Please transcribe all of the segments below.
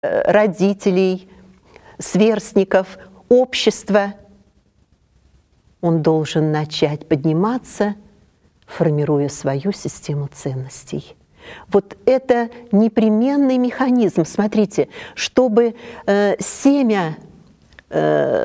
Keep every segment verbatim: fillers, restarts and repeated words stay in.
родителей, сверстников, общества. Он должен начать подниматься, формируя свою систему ценностей. Вот это непременный механизм. Смотрите, чтобы э, семя э,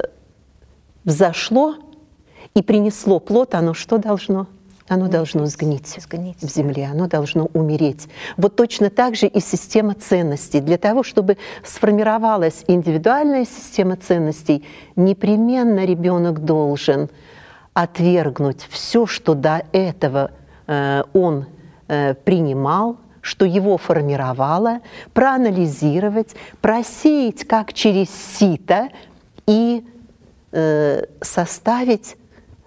взошло и принесло плод, оно что должно? Оно должно сгнить, сгнить в земле, оно должно умереть. Вот точно так же и система ценностей. Для того, чтобы сформировалась индивидуальная система ценностей, непременно ребенок должен отвергнуть все, что до этого э, он э, принимал, что его формировало, проанализировать, просеять как через сито и э, составить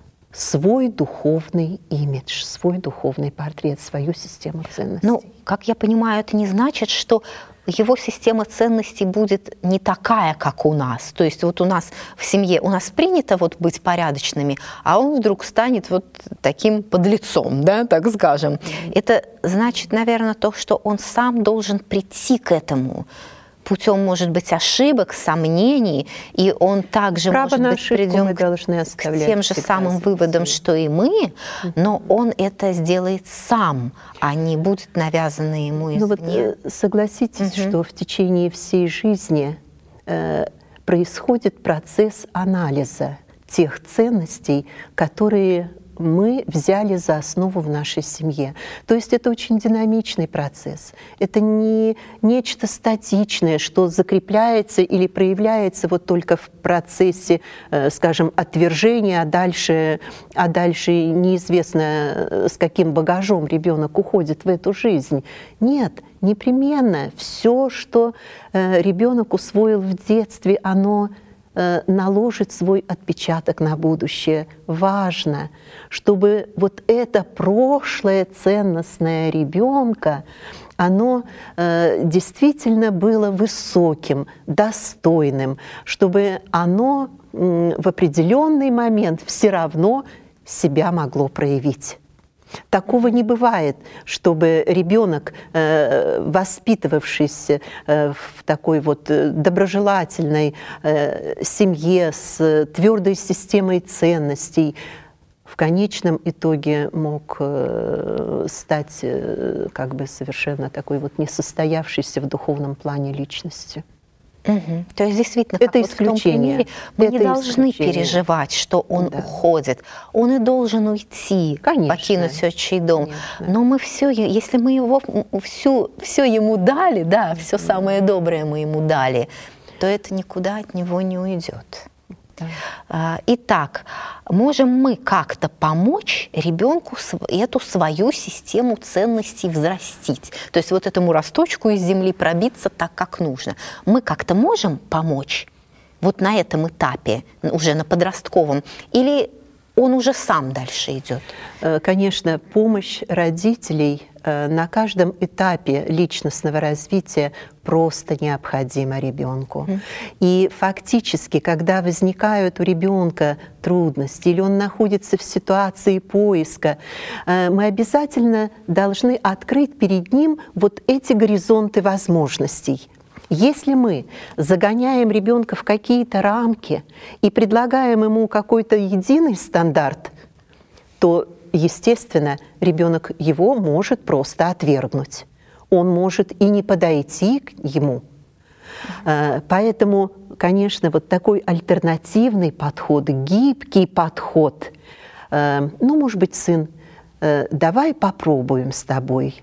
свой духовный имидж, свой духовный портрет, свою систему ценностей. Ну, как я понимаю, это не значит, что его система ценностей будет не такая, как у нас. То есть вот у нас в семье, у нас принято вот быть порядочными, а он вдруг станет вот таким подлецом, да, так скажем. Mm-hmm. Это значит, наверное, то, что он сам должен прийти к этому путем, может быть, ошибок, сомнений, и он также, Право может быть, придет к, к тем же самым выводам, что и мы, но он это сделает сам, а не будет навязано ему извне. Ну вот согласитесь, угу. что в течение всей жизни э, происходит процесс анализа тех ценностей, которые мы взяли за основу в нашей семье. То есть это очень динамичный процесс. Это не нечто статичное, что закрепляется или проявляется вот только в процессе, скажем, отвержения, а дальше, а дальше неизвестно, с каким багажом ребенок уходит в эту жизнь. Нет, непременно все, что ребенок усвоил в детстве, оно наложит свой отпечаток на будущее. Важно, чтобы вот это прошлое ценностное ребенка, оно э, действительно было высоким, достойным, чтобы оно э, в определенный момент все равно себя могло проявить. Такого не бывает, чтобы ребенок, воспитывавшийся в такой вот доброжелательной семье с твердой системой ценностей, в конечном итоге мог стать как бы совершенно такой вот несостоявшейся в духовном плане личностью. Угу. То есть действительно, это как исключение. Вот в том примере, мы это не должны переживать, что он да. уходит. Он и должен уйти, конечно, покинуть отчий дом. Конечно. Но мы все, если мы его всю, все ему дали, да, все самое доброе мы ему дали, то это никуда от него не уйдет. Да. Итак, можем мы как-то помочь ребенку эту свою систему ценностей взрастить? То есть вот этому росточку из земли пробиться так, как нужно. Мы как-то можем помочь вот на этом этапе, уже на подростковом? Или он уже сам дальше идет? Конечно, помощь родителей на каждом этапе личностного развития просто необходима ребенку. Mm. И фактически, когда возникают у ребенка трудности или он находится в ситуации поиска, мы обязательно должны открыть перед ним вот эти горизонты возможностей. Если мы загоняем ребенка в какие-то рамки и предлагаем ему какой-то единый стандарт, то, естественно, ребенок его может просто отвергнуть. Он может и не подойти к ему. Поэтому, конечно, вот такой альтернативный подход, гибкий подход. Ну, может быть, сын, давай попробуем с тобой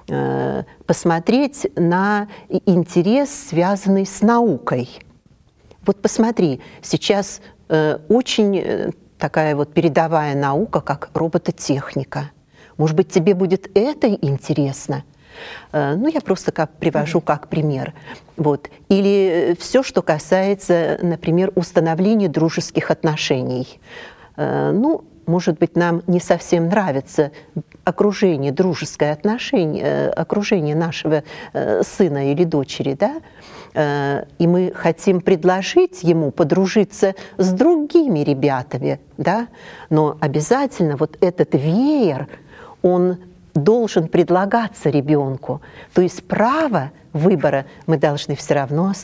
посмотреть на интерес, связанный с наукой. Вот посмотри, сейчас очень такая вот передовая наука, как робототехника. Может быть, тебе будет это интересно? Ну, я просто как привожу как пример. Вот. Или все, что касается, например, установления дружеских отношений. Ну, может быть, нам не совсем нравится окружение, дружеское отношение, окружение нашего сына или дочери, да? И мы хотим предложить ему подружиться с другими ребятами, да? Но обязательно вот этот веер, он должен предлагаться ребенку. То есть право выбора мы должны все равно